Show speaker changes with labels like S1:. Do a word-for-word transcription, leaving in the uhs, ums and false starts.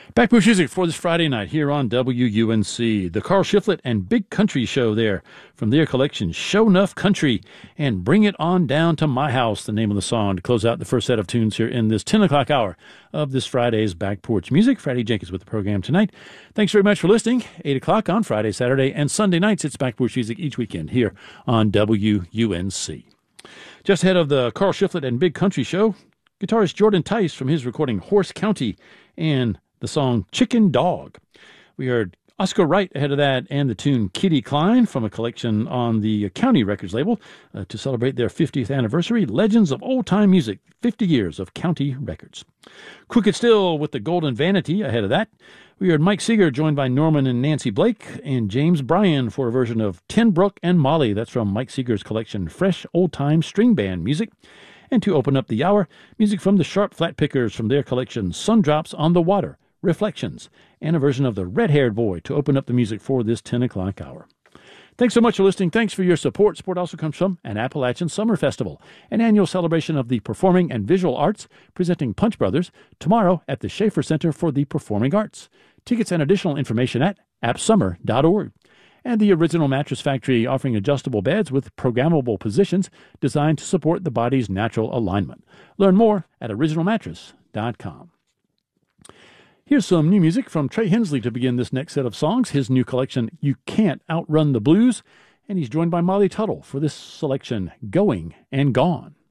S1: Backbush Music for this Friday night here on W U N C. The Carl Shiflett and Big Country Show there from their collection, Show Nuff Country and Bring It On Down to My House, the name of the song, to close out the first set of tunes here in this ten o'clock hour of this Friday's Back Porch Music. Freddie Jenkins with the program tonight. Thanks very much for listening. eight o'clock on Friday, Saturday, and Sunday nights. It's Back Porch Music each weekend here on W U N C. Just ahead of the Carl Shiflett and Big Country Show, guitarist Jordan Tice from his recording Horse County and the song Chicken Dog. We heard Oscar Wright ahead of that and the tune Kitty Klein from a collection on the County Records label uh, to celebrate their fiftieth anniversary, Legends of Old Time Music, fifty years of County Records. Crooked Still with the Golden Vanity ahead of that. We heard Mike Seeger joined by Norman and Nancy Blake and James Bryan for a version of Ten Brook and Molly. That's from Mike Seeger's collection Fresh Old Time String Band Music. And to open up the hour, music from the Sharp Flat Pickers from their collection Sundrops on the Water, Reflections, and a version of the Red-Haired Boy to open up the music for this ten o'clock hour. Thanks so much for listening. Thanks for your support. Support also comes from an Appalachian Summer Festival, an annual celebration of the performing and visual arts, presenting Punch Brothers tomorrow at the Schaefer Center for the Performing Arts. Tickets and additional information at app summer dot org. And the Original Mattress Factory, offering adjustable beds with programmable positions designed to support the body's natural alignment. Learn more at original mattress dot com. Here's some new music from Trey Hensley to begin this next set of songs, his new collection, You Can't Outrun the Blues, and he's joined by Molly Tuttle for this selection, Going and Gone.